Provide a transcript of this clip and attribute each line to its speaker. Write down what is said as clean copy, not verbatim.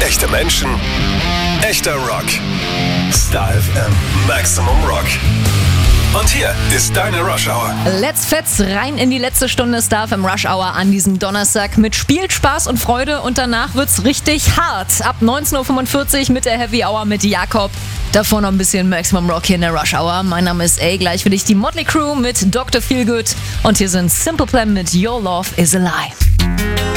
Speaker 1: Echte Menschen, echter Rock. Star FM Maximum Rock. Und hier ist deine Rush Hour.
Speaker 2: Let's Fetz rein in die letzte Stunde Star FM Rush Hour an diesem Donnerstag mit Spiel, Spaß und Freude. Und danach wird's richtig hart. Ab 19.45 Uhr mit der Heavy Hour mit Jakob. Davor noch ein bisschen Maximum Rock hier in der Rush Hour. Mein Name ist A. Gleich für dich die Motley Crew mit Dr. Feelgood. Und hier sind Simple Plan mit Your Love is a Lie.